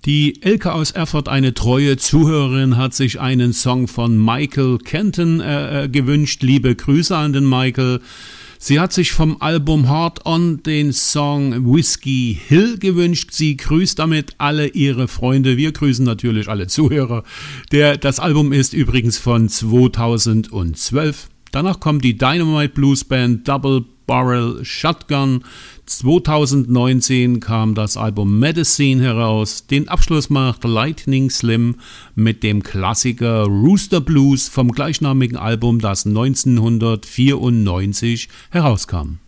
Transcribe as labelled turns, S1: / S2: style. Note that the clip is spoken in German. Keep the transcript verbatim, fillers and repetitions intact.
S1: Die Elke aus Erfurt, eine treue Zuhörerin, hat sich einen Song von Michael Kenton äh, gewünscht. Liebe Grüße an den Michael. Sie hat sich vom Album Hard On den Song Whiskey Hill gewünscht. Sie grüßt damit alle ihre Freunde. Wir grüßen natürlich alle Zuhörer. Der, das Album ist übrigens von zweitausendzwölf. Danach kommt die Dynamite Blues Band Double Barrel Shotgun. zweitausendneunzehn kam das Album Medicine heraus. Den Abschluss macht Lightning Slim mit dem Klassiker Rooster Blues vom gleichnamigen Album, das neunzehnhundertvierundneunzig herauskam.